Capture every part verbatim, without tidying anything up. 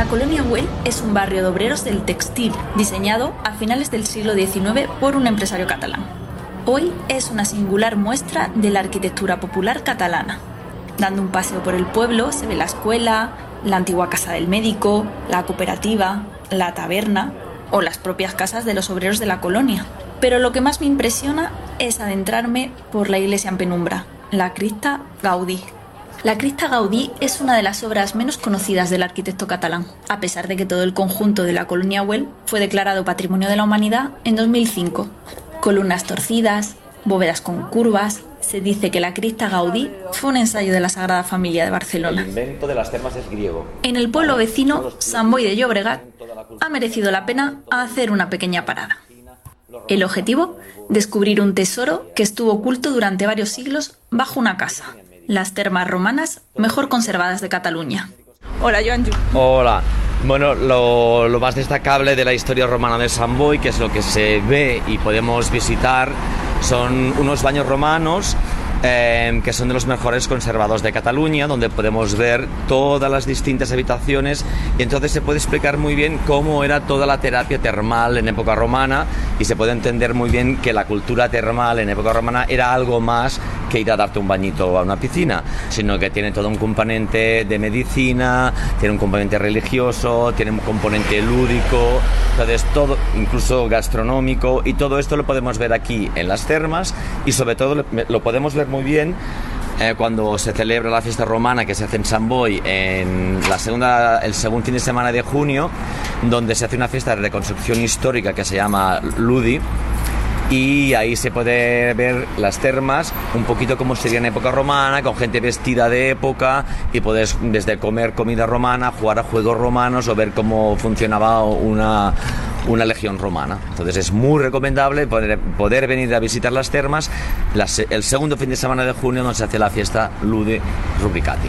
La colonia Güell es un barrio de obreros del textil, diseñado a finales del siglo diecinueve por un empresario catalán. Hoy es una singular muestra de la arquitectura popular catalana. Dando un paseo por el pueblo se ve la escuela, la antigua casa del médico, la cooperativa, la taberna o las propias casas de los obreros de la colonia. Pero lo que más me impresiona es adentrarme por la iglesia en penumbra, la Cripta Gaudí. La Cripta Gaudí es una de las obras menos conocidas del arquitecto catalán, a pesar de que todo el conjunto de la colonia Güell fue declarado Patrimonio de la Humanidad en dos mil cinco. Columnas torcidas, bóvedas con curvas. Se dice que la Cripta Gaudí fue un ensayo de la Sagrada Familia de Barcelona. El invento de las termas es griego. En el pueblo vecino, Sant Boi de Llobregat, ha merecido la pena hacer una pequeña parada. El objetivo, descubrir un tesoro que estuvo oculto durante varios siglos bajo una casa. Las termas romanas mejor conservadas de Cataluña. Hola, Joan. Hola. Bueno, lo, lo más destacable de la historia romana de Sant Boi, que es lo que se ve y podemos visitar, son unos baños romanos eh, que son de los mejores conservados de Cataluña, donde podemos ver todas las distintas habitaciones y entonces se puede explicar muy bien cómo era toda la terapia termal en época romana y se puede entender muy bien que la cultura termal en época romana era algo más que ir a darte un bañito a una piscina, sino que tiene todo un componente de medicina, tiene un componente religioso, tiene un componente lúdico, entonces todo, incluso gastronómico, y todo esto lo podemos ver aquí en las termas y sobre todo lo, lo podemos ver muy bien eh, cuando se celebra la fiesta romana que se hace en Sant Boi en la segunda, el segundo fin de semana de junio, donde se hace una fiesta de reconstrucción histórica que se llama Ludi. Y ahí se puede ver las termas, un poquito como sería en época romana, con gente vestida de época, y puedes desde comer comida romana, jugar a juegos romanos o ver cómo funcionaba una, una legión romana. Entonces es muy recomendable poder, poder venir a visitar las termas las, el segundo fin de semana de junio, donde se hace la fiesta Ludi Rubricati.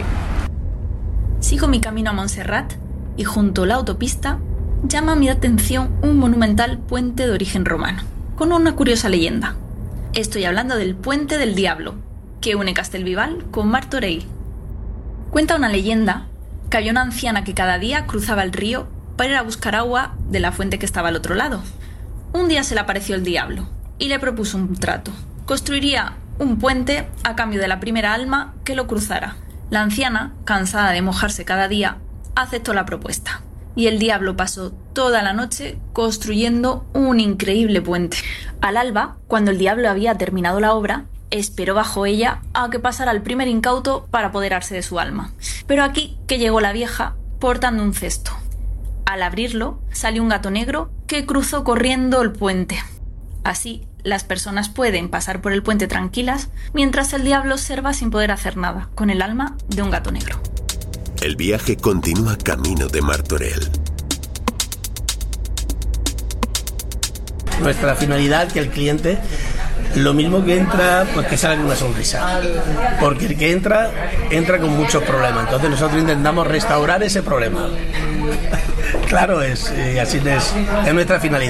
Sigo mi camino a Montserrat y junto a la autopista llama mi atención un monumental puente de origen romano, con una curiosa leyenda. Estoy hablando del Puente del Diablo, que une Castellbisbal con Martorell. Cuenta una leyenda que había una anciana que cada día cruzaba el río para ir a buscar agua de la fuente que estaba al otro lado. Un día se le apareció el diablo y le propuso un trato. Construiría un puente a cambio de la primera alma que lo cruzara. La anciana, cansada de mojarse cada día, aceptó la propuesta. Y el diablo pasó toda la noche construyendo un increíble puente. Al alba, cuando el diablo había terminado la obra, esperó bajo ella a que pasara el primer incauto para apoderarse de su alma. Pero aquí que llegó la vieja portando un cesto. Al abrirlo, salió un gato negro que cruzó corriendo el puente. Así, las personas pueden pasar por el puente tranquilas, mientras el diablo observa sin poder hacer nada, con el alma de un gato negro. El viaje continúa camino de Martorell. Nuestra finalidad, que el cliente, lo mismo que entra, pues que salga con una sonrisa. Porque el que entra, entra con muchos problemas. Entonces nosotros intentamos restaurar ese problema. Claro, es, así es, es nuestra finalidad.